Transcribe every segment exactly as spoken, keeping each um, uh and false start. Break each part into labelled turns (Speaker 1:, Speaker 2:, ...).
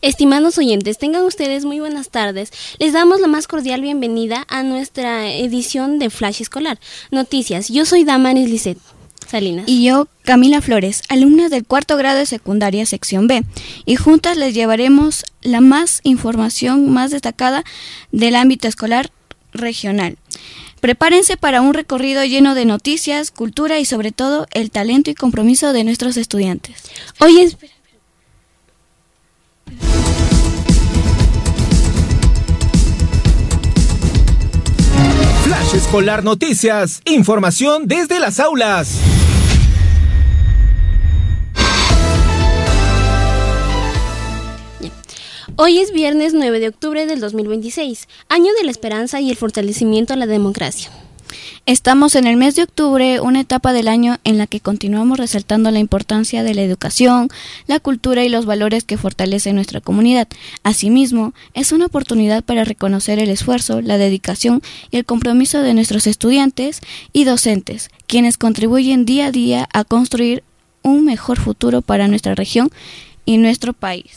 Speaker 1: Estimados oyentes, tengan ustedes muy buenas tardes. Les damos la más cordial bienvenida a nuestra edición de Flash Escolar. Noticias. Yo soy Damaris Lisset Salinas.
Speaker 2: Y yo, Camila Flores, alumna del cuarto grado de secundaria sección B. Y juntas les llevaremos la más información más destacada del ámbito escolar regional. Prepárense para un recorrido lleno de noticias, cultura y sobre todo el talento y compromiso de nuestros estudiantes.
Speaker 1: Hoy es...
Speaker 3: Flash Escolar Noticias, información desde las aulas.
Speaker 1: Hoy es viernes nueve de octubre del dos mil veintiséis, año de la esperanza y el fortalecimiento a la democracia.
Speaker 2: Estamos en el mes de octubre, una etapa del año en la que continuamos resaltando la importancia de la educación, la cultura y los valores que fortalecen nuestra comunidad. Asimismo, es una oportunidad para reconocer el esfuerzo, la dedicación y el compromiso de nuestros estudiantes y docentes, quienes contribuyen día a día a construir un mejor futuro para nuestra región y nuestro país.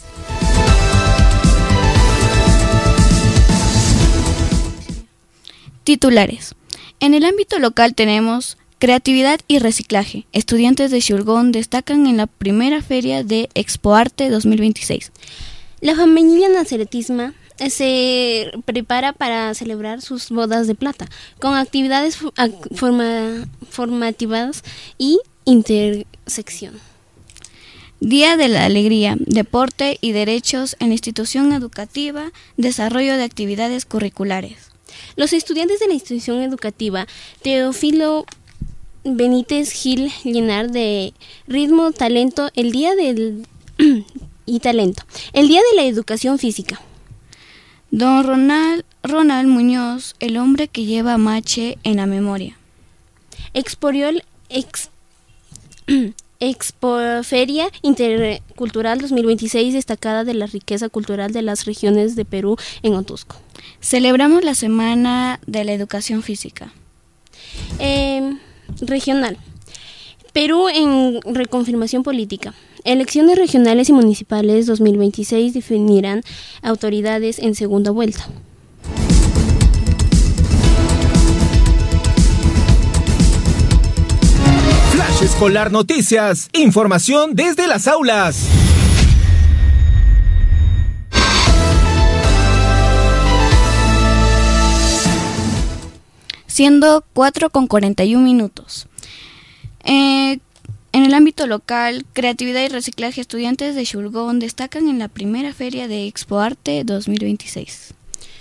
Speaker 2: Titulares. En el ámbito local tenemos creatividad y reciclaje. Estudiantes de Xurgón destacan en la primera feria de ExpoArte dos mil veintiséis.
Speaker 1: La familia Nazaretisma se prepara para celebrar sus bodas de plata, con actividades forma, formativas y intersección.
Speaker 2: Día de la Alegría, Deporte y Derechos en la institución educativa, desarrollo de actividades curriculares.
Speaker 1: Los estudiantes de la institución educativa Teófilo Benítez Gil Llenar de Ritmo, Talento, el Día del y Talento, el Día de la Educación Física.
Speaker 2: Don Ronald, Ronald Muñoz, el hombre que lleva a Mache en la memoria.
Speaker 1: Exporiol ex, Expoferia Intercultural dos mil veintiséis, destacada de la riqueza cultural de las regiones de Perú en Otusco.
Speaker 2: Celebramos la Semana de la Educación Física.
Speaker 1: Eh, regional. Perú en reconfirmación política. Elecciones regionales y municipales dos mil veintiséis definirán autoridades en segunda vuelta.
Speaker 3: Flash Escolar Noticias, información desde las aulas.
Speaker 2: Siendo cuatro con cuarenta y un minutos. Eh, en el ámbito local, creatividad y reciclaje, estudiantes de Xurgón destacan en la primera feria de ExpoArte dos mil veintiséis.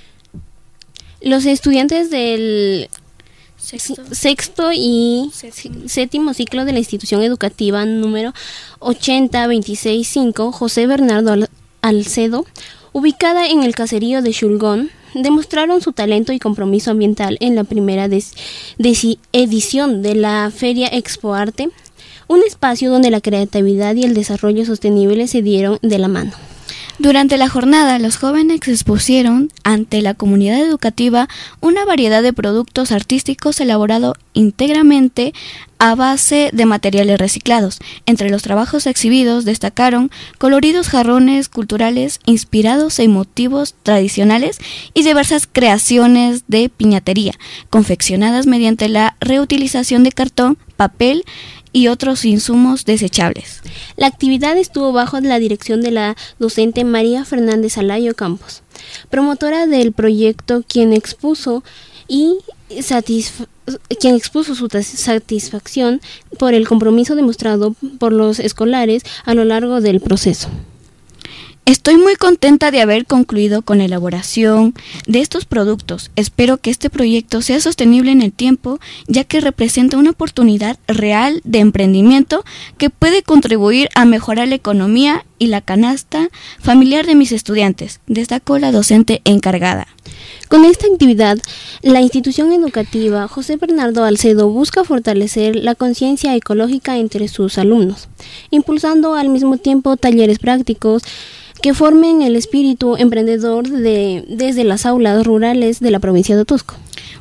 Speaker 1: Los estudiantes del
Speaker 2: Sexto,
Speaker 1: sexto y
Speaker 2: séptimo.
Speaker 1: séptimo ciclo de la institución educativa número ochenta veintiséis cinco José Bernardo Alcedo, ubicada en el caserío de Xurgón, demostraron su talento y compromiso ambiental en la primera des- des- edición de la Feria ExpoArte, un espacio donde la creatividad y el desarrollo sostenible se dieron de la mano.
Speaker 2: Durante la jornada, los jóvenes expusieron ante la comunidad educativa una variedad de productos artísticos elaborados íntegramente a base de materiales reciclados. Entre los trabajos exhibidos destacaron coloridos jarrones culturales inspirados en motivos tradicionales y diversas creaciones de piñatería, confeccionadas mediante la reutilización de cartón, papel y otros insumos desechables.
Speaker 1: La actividad estuvo bajo la dirección de la docente María Fernández Alayo Campos, promotora del proyecto, quien expuso y satisf- quien expuso su satisfacción por el compromiso demostrado por los escolares a lo largo del proceso.
Speaker 2: Estoy muy contenta de haber concluido con la elaboración de estos productos. Espero que este proyecto sea sostenible en el tiempo, ya que representa una oportunidad real de emprendimiento que puede contribuir a mejorar la economía y la canasta familiar de mis estudiantes, destacó la docente encargada.
Speaker 1: Con esta actividad, la institución educativa José Bernardo Alcedo busca fortalecer la conciencia ecológica entre sus alumnos, impulsando al mismo tiempo talleres prácticos que formen el espíritu emprendedor de, desde las aulas rurales de la provincia de Otusco.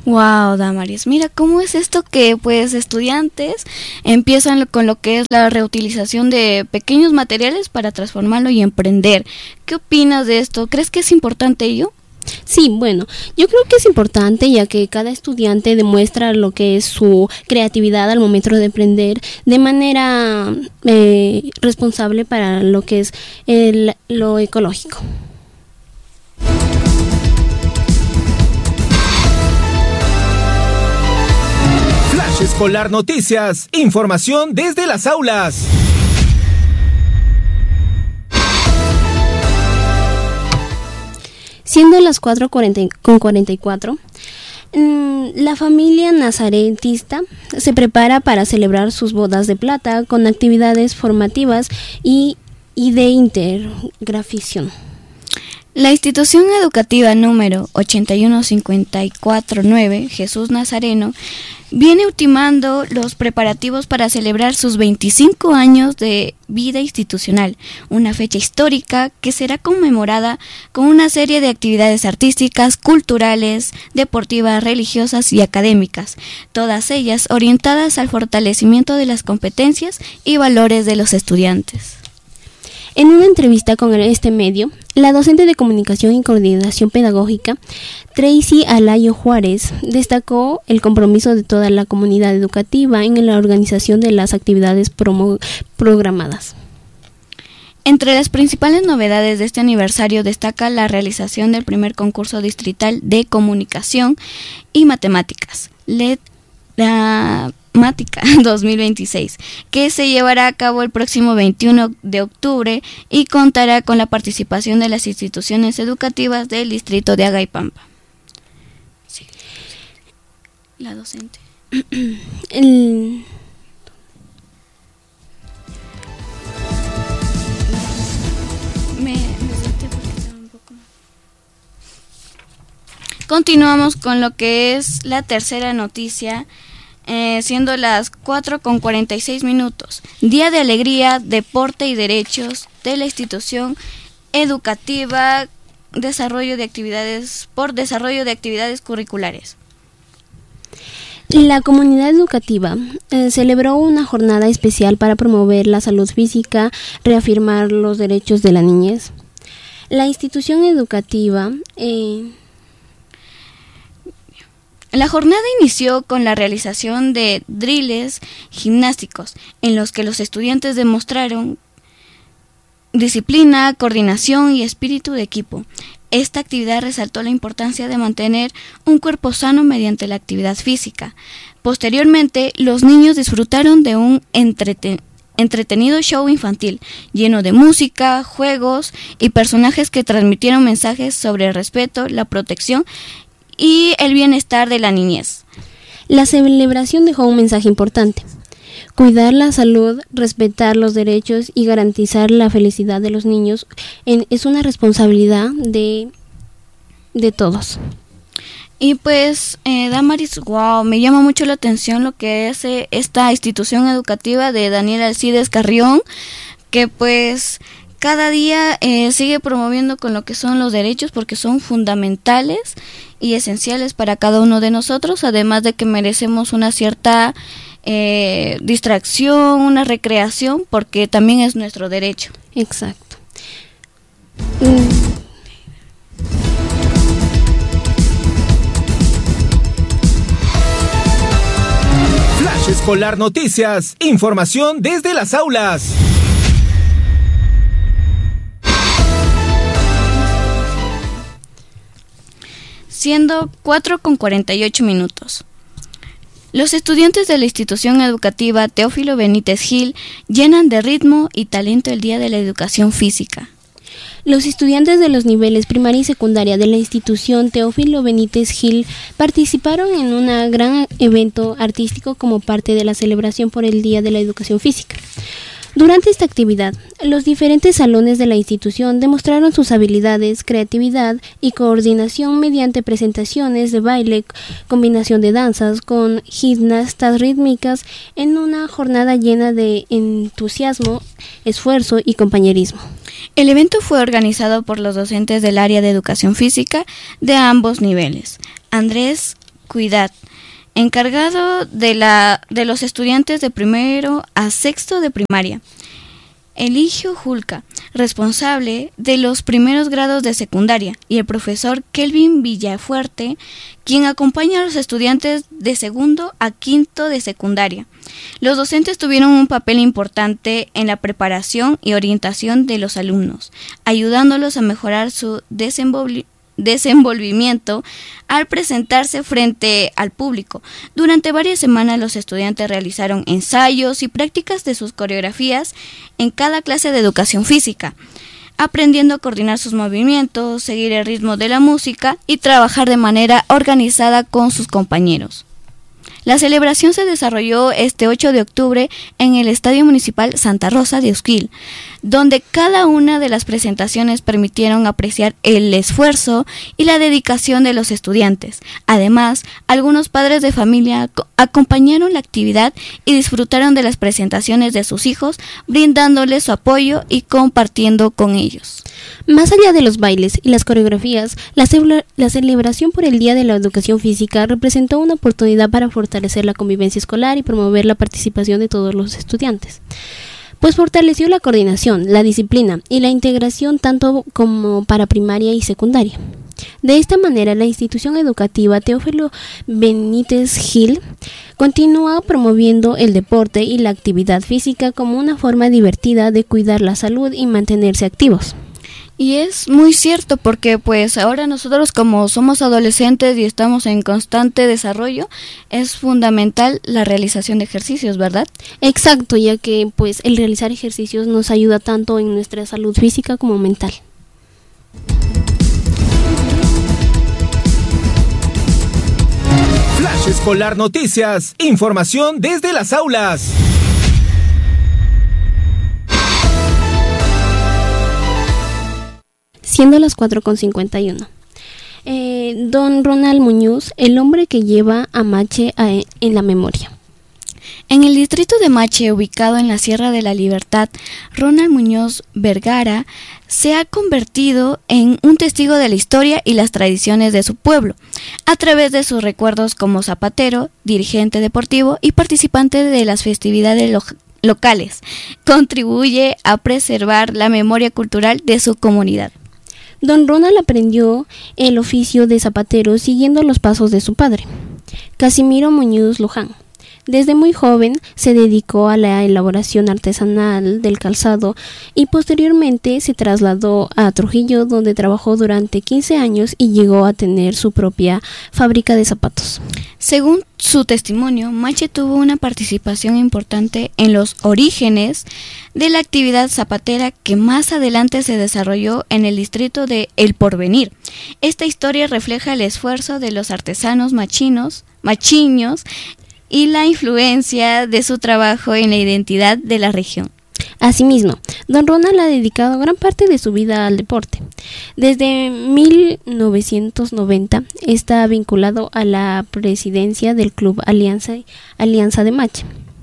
Speaker 2: Wow, Damaris, mira cómo es esto que pues estudiantes empiezan con lo que es la reutilización de pequeños materiales para transformarlo y emprender. ¿Qué opinas de esto? ¿Crees que es importante ello?
Speaker 1: Sí, bueno, yo creo que es importante ya que cada estudiante demuestra lo que es su creatividad al momento de emprender de manera eh, responsable para lo que es el, lo ecológico.
Speaker 3: Flash Escolar Noticias, información desde las aulas.
Speaker 1: Siendo las cuatro con cuarenta y cuatro, la familia nazaretista se prepara para celebrar sus bodas de plata con actividades formativas y, y de integración.
Speaker 2: La institución educativa número ochenta y uno cincuenta y cuatro nueve, Jesús Nazareno, viene ultimando los preparativos para celebrar sus veinticinco años de vida institucional, una fecha histórica que será conmemorada con una serie de actividades artísticas, culturales, deportivas, religiosas y académicas, todas ellas orientadas al fortalecimiento de las competencias y valores de los estudiantes.
Speaker 1: En una entrevista con este medio, la docente de Comunicación y Coordinación Pedagógica, Tracy Alayo Juárez, destacó el compromiso de toda la comunidad educativa en la organización de las actividades promo- programadas.
Speaker 2: Entre las principales novedades de este aniversario destaca la realización del primer concurso distrital de Comunicación y Matemáticas, L E D, la Mática dos mil veintiséis, que se llevará a cabo el próximo veintiuno de octubre y contará con la participación de las instituciones educativas del distrito de Agaypampa. Sí. La docente.
Speaker 1: El...
Speaker 2: Me, me senté porque estaba un poco... Continuamos con lo que es la tercera noticia. Eh, siendo las cuatro con cuarenta y seis minutos. Día de alegría, deporte y derechos de la institución educativa, desarrollo de actividades por desarrollo de actividades curriculares.
Speaker 1: La comunidad educativa eh, celebró una jornada especial para promover la salud física, reafirmar los derechos de la niñez. La institución educativa eh,
Speaker 2: La jornada inició con la realización de drills gimnásticos, en los que los estudiantes demostraron disciplina, coordinación y espíritu de equipo. Esta actividad resaltó la importancia de mantener un cuerpo sano mediante la actividad física. Posteriormente, los niños disfrutaron de un entreten- entretenido show infantil, lleno de música, juegos y personajes que transmitieron mensajes sobre el respeto, la protección y el bienestar de la niñez.
Speaker 1: La celebración dejó un mensaje importante: cuidar la salud, respetar los derechos y garantizar la felicidad de los niños en, es una responsabilidad de, de todos.
Speaker 2: Y pues, eh, Damaris, wow, me llama mucho la atención lo que es eh, esta institución educativa de Daniel Alcides Carrión, que pues cada día eh, sigue promoviendo con lo que son los derechos, porque son fundamentales y esenciales para cada uno de nosotros, además de que merecemos una cierta eh, distracción, una recreación, porque también es nuestro derecho.
Speaker 1: Exacto. Mm.
Speaker 3: Flash Escolar Noticias, información desde las aulas.
Speaker 2: Siendo cuatro con cuarenta y ocho minutos. Los estudiantes de la institución educativa Teófilo Benítez Gil llenan de ritmo y talento el Día de la Educación Física.
Speaker 1: Los estudiantes de los niveles primaria y secundaria de la institución Teófilo Benítez Gil participaron en un gran evento artístico como parte de la celebración por el Día de la Educación Física. Durante esta actividad, los diferentes salones de la institución demostraron sus habilidades, creatividad y coordinación mediante presentaciones de baile, combinación de danzas con gimnastas rítmicas en una jornada llena de entusiasmo, esfuerzo y compañerismo.
Speaker 2: El evento fue organizado por los docentes del área de educación física de ambos niveles: Andrés Cuidad, encargado de, la, de los estudiantes de primero a sexto de primaria. Eligio Julca, responsable de los primeros grados de secundaria, y el profesor Kelvin Villafuerte, quien acompaña a los estudiantes de segundo a quinto de secundaria. Los docentes tuvieron un papel importante en la preparación y orientación de los alumnos, ayudándolos a mejorar su desenvolvimiento desenvolvimiento al presentarse frente al público. Durante varias semanas los estudiantes realizaron ensayos y prácticas de sus coreografías en cada clase de educación física, aprendiendo a coordinar sus movimientos, seguir el ritmo de la música y trabajar de manera organizada con sus compañeros. La celebración se desarrolló este ocho de octubre en el Estadio Municipal Santa Rosa de Usquil, donde cada una de las presentaciones permitieron apreciar el esfuerzo y la dedicación de los estudiantes. Además, algunos padres de familia acompañaron la actividad y disfrutaron de las presentaciones de sus hijos, brindándoles su apoyo y compartiendo con ellos.
Speaker 1: Más allá de los bailes y las coreografías, la, ce- la celebración por el Día de la Educación Física representó una oportunidad para fortalecer la convivencia escolar y promover la participación de todos los estudiantes, pues fortaleció la coordinación, la disciplina y la integración tanto como para primaria y secundaria. De esta manera, la institución educativa Teófilo Benítez Gil continúa promoviendo el deporte y la actividad física como una forma divertida de cuidar la salud y mantenerse activos.
Speaker 2: Y es muy cierto porque pues ahora nosotros como somos adolescentes y estamos en constante desarrollo, es fundamental la realización de ejercicios, ¿verdad?
Speaker 1: Exacto, ya que pues el realizar ejercicios nos ayuda tanto en nuestra salud física como mental.
Speaker 3: Flash Escolar Noticias, información desde las aulas.
Speaker 1: Siendo las cuatro con cincuenta y uno. Eh, don Ronald Muñoz, el hombre que lleva a Mache a, en la memoria.
Speaker 2: En el distrito de Mache, ubicado en la Sierra de la Libertad, Ronald Muñoz Vergara se ha convertido en un testigo de la historia y las tradiciones de su pueblo, a través de sus recuerdos como zapatero, dirigente deportivo y participante de las festividades lo- locales. Contribuye a preservar la memoria cultural de su comunidad.
Speaker 1: Don Ronald aprendió el oficio de zapatero siguiendo los pasos de su padre, Casimiro Muñoz Luján. Desde muy joven se dedicó a la elaboración artesanal del calzado y posteriormente se trasladó a Trujillo, donde trabajó durante quince años y llegó a tener su propia fábrica de zapatos.
Speaker 2: Según su testimonio, Mache tuvo una participación importante en los orígenes de la actividad zapatera que más adelante se desarrolló en el distrito de El Porvenir. Esta historia refleja el esfuerzo de los artesanos machinos, machiños y la influencia de su trabajo en la identidad de la región.
Speaker 1: Asimismo, don Ronald ha dedicado gran parte de su vida al deporte. Desde mil novecientos noventa está vinculado a la presidencia del Club Alianza, Alianza de Mache,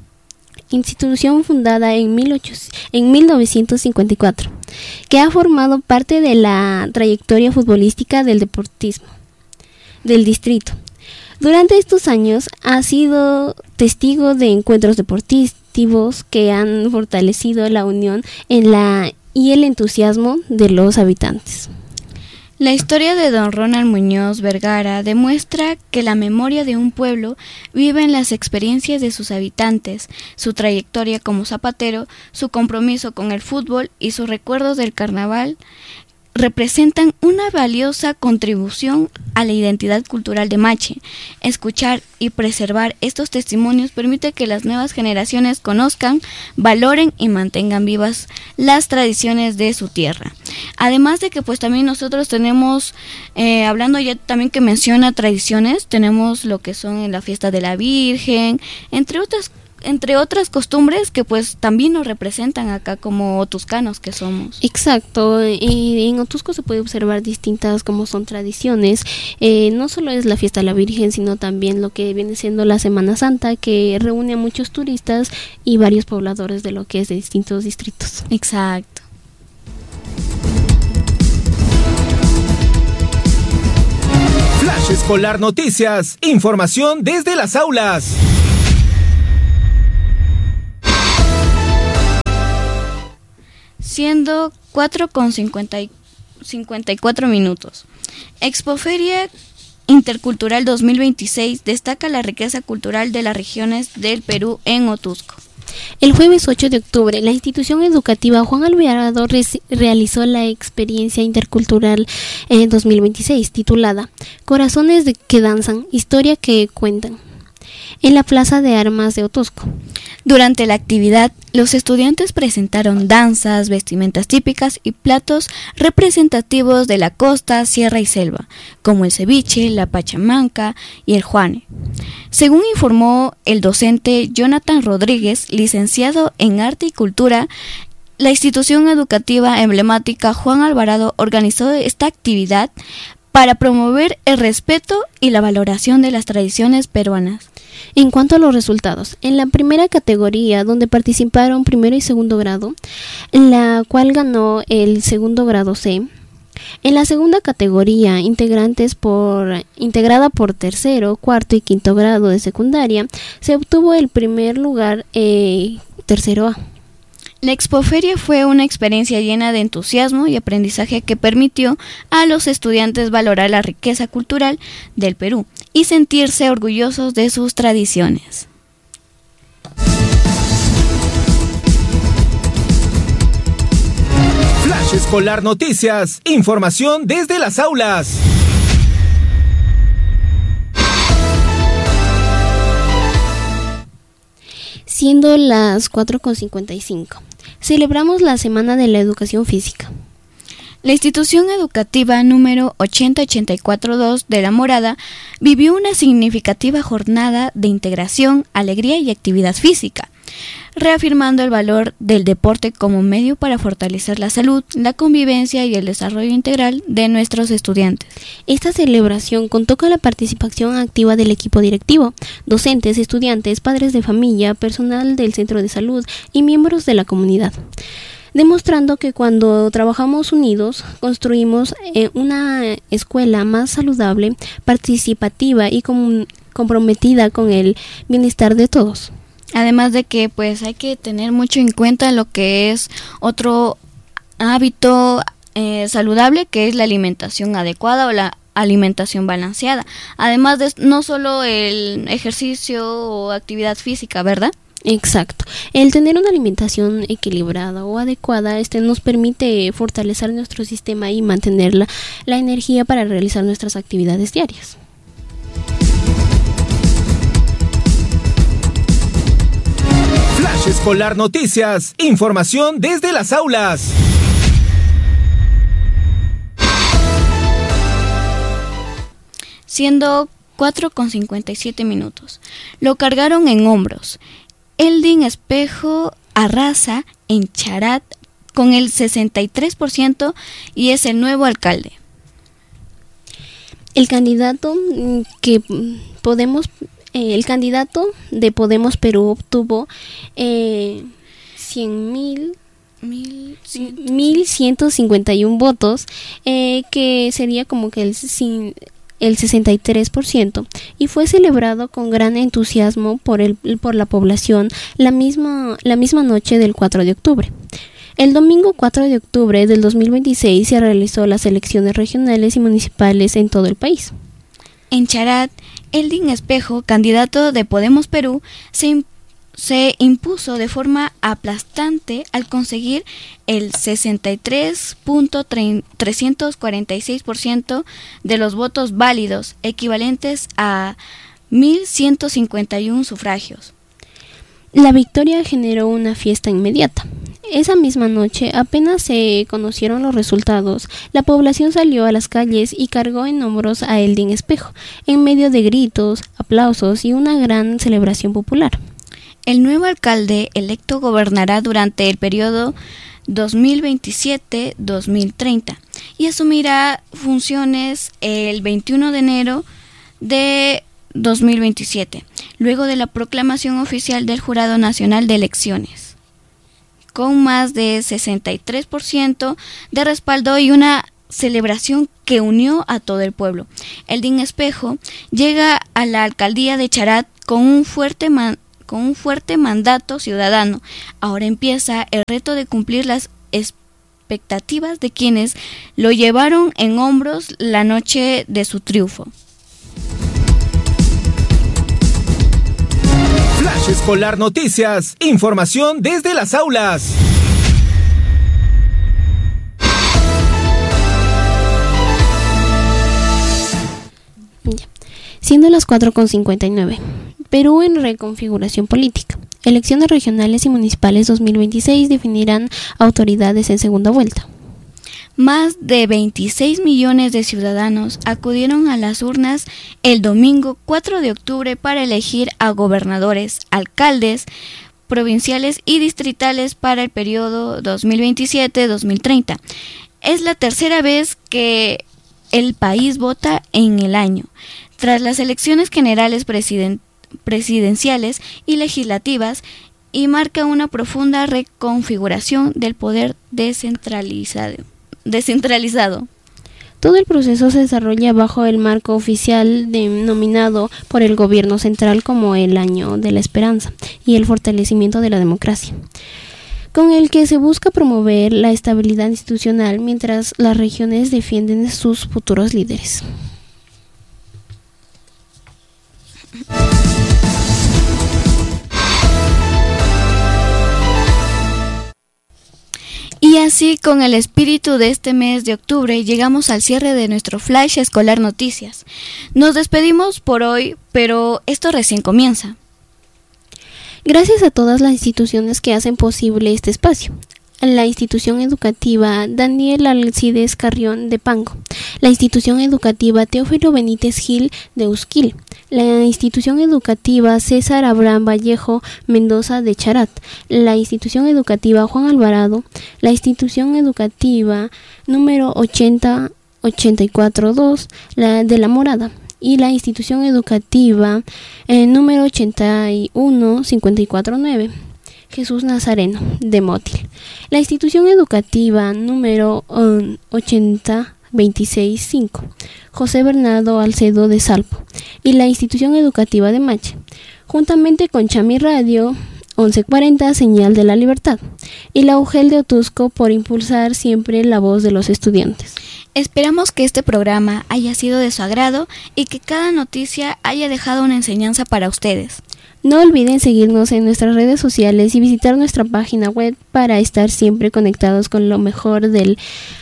Speaker 1: institución fundada en, en mil novecientos cincuenta y cuatro, que ha formado parte de la trayectoria futbolística del deportismo del distrito. Durante estos años ha sido testigo de encuentros deportivos que han fortalecido la unión en la y el entusiasmo de los habitantes.
Speaker 2: La historia de don Ronald Muñoz Vergara demuestra que la memoria de un pueblo vive en las experiencias de sus habitantes, su trayectoria como zapatero, su compromiso con el fútbol y sus recuerdos del carnaval representan una valiosa contribución a la identidad cultural de Mache. Escuchar y preservar estos testimonios permite que las nuevas generaciones conozcan, valoren y mantengan vivas las tradiciones de su tierra. Además de que pues también nosotros tenemos, eh, hablando ya también que menciona tradiciones, tenemos lo que son la fiesta de la Virgen, entre otras entre otras costumbres que pues también nos representan acá como otuscanos que somos.
Speaker 1: Exacto, y en Otusco se puede observar distintas como son tradiciones, eh, no solo es la fiesta de la Virgen, sino también lo que viene siendo la Semana Santa, que reúne a muchos turistas y varios pobladores de lo que es de distintos distritos.
Speaker 2: Exacto.
Speaker 3: Flash Flash Escolar Noticias, información desde las aulas.
Speaker 2: Siendo cuatro con cincuenta y cuatro minutos. Expoferia Intercultural dos mil veintiséis destaca la riqueza cultural de las regiones del Perú en Otuzco.
Speaker 1: El jueves ocho de octubre, la institución educativa Juan Alvarado re realizó la experiencia intercultural en dos mil veintiséis, titulada Corazones de que danzan, historia que cuentan, en la Plaza de Armas de Otuzco.
Speaker 2: Durante la actividad, los estudiantes presentaron danzas, vestimentas típicas y platos representativos de la costa, sierra y selva, como el ceviche, la pachamanca y el juane. Según informó el docente Jonathan Rodríguez, licenciado en Arte y Cultura, la institución educativa emblemática Juan Alvarado organizó esta actividad para promover el respeto y la valoración de las tradiciones peruanas.
Speaker 1: En cuanto a los resultados, en la primera categoría, donde participaron primero y segundo grado, en la cual ganó el segundo grado C. En la segunda categoría, integrantes por, integrada por tercero, cuarto y quinto grado de secundaria, se obtuvo el primer lugar eh, tercero A.
Speaker 2: La expoferia fue una experiencia llena de entusiasmo y aprendizaje que permitió a los estudiantes valorar la riqueza cultural del Perú y sentirse orgullosos de sus tradiciones.
Speaker 3: Flash Escolar Noticias, información desde las aulas.
Speaker 1: Siendo las cuatro con cincuenta y cinco. Celebramos la Semana de la Educación Física.
Speaker 2: La institución educativa número ochenta ochenta y cuatro dos de La Morada vivió una significativa jornada de integración, alegría y actividad física, reafirmando el valor del deporte como medio para fortalecer la salud, la convivencia y el desarrollo integral de nuestros estudiantes.
Speaker 1: Esta celebración contó con la participación activa del equipo directivo, docentes, estudiantes, padres de familia, personal del centro de salud y miembros de la comunidad, demostrando que cuando trabajamos unidos construimos eh, una escuela más saludable, participativa y com- comprometida con el bienestar de todos.
Speaker 2: Además de que pues hay que tener mucho en cuenta lo que es otro hábito eh, saludable, que es la alimentación adecuada o la alimentación balanceada. Además de no solo el ejercicio o actividad física, ¿verdad?
Speaker 1: Exacto. El tener una alimentación equilibrada o adecuada este nos permite fortalecer nuestro sistema y mantener la, la energía para realizar nuestras actividades diarias.
Speaker 3: Flash Escolar Noticias, información desde las aulas.
Speaker 2: Siendo cuatro con cincuenta y siete minutos. Lo cargaron en hombros. Eldin Espejo arrasa en Charat con el sesenta y tres por ciento y es el nuevo alcalde.
Speaker 1: El candidato que Podemos, eh, el candidato de Podemos Perú obtuvo eh, cien mil mil ciento cincuenta y uno votos, eh, que sería como que el sin el sesenta y tres por ciento, y fue celebrado con gran entusiasmo por el por la población la misma la misma noche del cuatro de octubre. El domingo cuatro de octubre del dos mil veintiséis se realizó las elecciones regionales y municipales en todo el país.
Speaker 2: En Charat, Eldin Espejo, candidato de Podemos Perú, se imp- se impuso de forma aplastante al conseguir el sesenta y tres punto trescientos cuarenta y seis por ciento de los votos válidos, equivalentes a mil ciento cincuenta y uno sufragios.
Speaker 1: La victoria generó una fiesta inmediata. Esa misma noche, apenas se conocieron los resultados, la población salió a las calles y cargó en hombros a Eldin Espejo, en medio de gritos, aplausos y una gran celebración popular.
Speaker 2: El nuevo alcalde electo gobernará durante el periodo dos mil veintisiete a dos mil treinta y asumirá funciones el veintiuno de enero de dos mil veintisiete, luego de la proclamación oficial del Jurado Nacional de Elecciones, con más de sesenta y tres por ciento de respaldo y una celebración que unió a todo el pueblo. El D I N Espejo llega a la alcaldía de Charat con un fuerte man, con un fuerte mandato ciudadano. Ahora empieza el reto de cumplir las expectativas de quienes lo llevaron en hombros la noche de su triunfo.
Speaker 3: Flash Escolar Noticias, información desde las aulas.
Speaker 1: Siendo las cuatro con cincuenta y nueve. Perú en reconfiguración política. Elecciones regionales y municipales dos mil veintiséis definirán autoridades en segunda vuelta.
Speaker 2: Más de veintiséis millones de ciudadanos acudieron a las urnas el domingo cuatro de octubre para elegir a gobernadores, alcaldes, provinciales y distritales para el periodo dos mil veintisiete a dos mil treinta. Es la tercera vez que el país vota en el año. Tras las elecciones generales presiden- presidenciales y legislativas, y marca una profunda reconfiguración del poder descentralizado. descentralizado.
Speaker 1: Todo el proceso se desarrolla bajo el marco oficial denominado por el gobierno central como el Año de la Esperanza y el fortalecimiento de la democracia, con el que se busca promover la estabilidad institucional mientras las regiones defienden sus futuros líderes.
Speaker 2: Y así, con el espíritu de este mes de octubre, llegamos al cierre de nuestro Flash Escolar Noticias. Nos despedimos por hoy, pero esto recién comienza.
Speaker 1: Gracias a todas las instituciones que hacen posible este espacio. La institución educativa Daniel Alcides Carrión de Pango, la institución educativa Teófilo Benítez Gil de Usquil, la institución educativa César Abraham Vallejo Mendoza de Charat, la institución educativa Juan Alvarado, la institución educativa número ochenta ochenta y cuatro dos, la de La Morada, y la institución educativa eh, número ochenta y uno cincuenta y cuatro nueve. Jesús Nazareno de Mótil, la institución educativa número um, ochenta veintiséis cinco, José Bernardo Alcedo de Salpo, y la institución educativa de Mache, juntamente con Chami Radio once cuarenta Señal de la Libertad, y la U G E L de Otusco por impulsar siempre la voz de los estudiantes.
Speaker 2: Esperamos que este programa haya sido de su agrado y que cada noticia haya dejado una enseñanza para ustedes.
Speaker 1: No olviden seguirnos en nuestras redes sociales y visitar nuestra página web para estar siempre conectados con lo mejor del,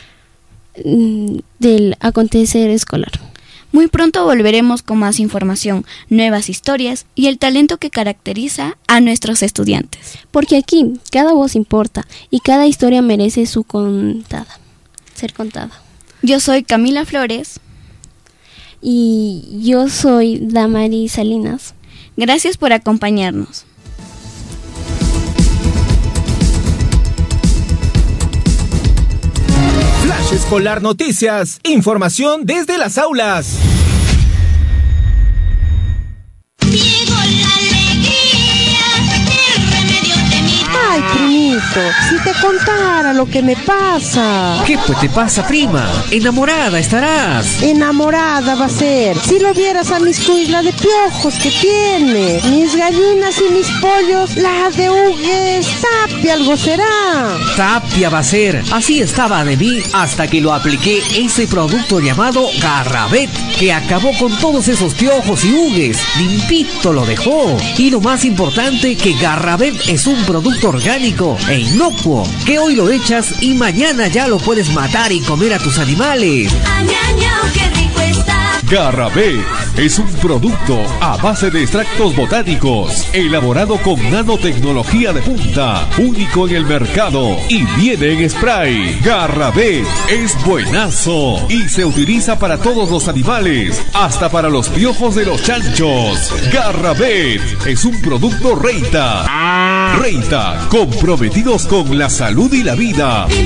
Speaker 1: del acontecer escolar.
Speaker 2: Muy pronto volveremos con más información, nuevas historias y el talento que caracteriza a nuestros estudiantes.
Speaker 1: Porque aquí cada voz importa y cada historia merece su contada, ser contada.
Speaker 2: Yo soy Camila Flores.
Speaker 1: Y yo soy Damari Salinas.
Speaker 2: Gracias por acompañarnos.
Speaker 3: Flash Escolar Noticias, información desde las aulas.
Speaker 4: Llegó la alegría, el remedio de mi...
Speaker 5: Ay, primito, si te contara lo que me pasa.
Speaker 6: ¿Qué pues te pasa, prima? Enamorada estarás.
Speaker 5: Enamorada va a ser. Si lo vieras a mis cuisla de piojos que tiene. Mis gallinas y mis pollos, la de Hugues, Tapia algo será.
Speaker 6: Tapia va a ser. Así estaba de mí hasta que lo apliqué ese producto llamado Garrabet, que acabó con todos esos piojos y hugues. Limpito lo dejó. Y lo más importante, que Garrabet es un producto orgánico e inocuo, que hoy lo echas y mañana ya lo puedes matar y comer a tus animales.
Speaker 4: Añañao, qué rico está.
Speaker 7: Garrabet es un producto a base de extractos botánicos, elaborado con nanotecnología de punta, único en el mercado y viene en spray. Garrabet es buenazo y se utiliza para todos los animales, hasta para los piojos de los chanchos. Garrabet es un producto Reita. Reita, comprometidos con la salud y la vida.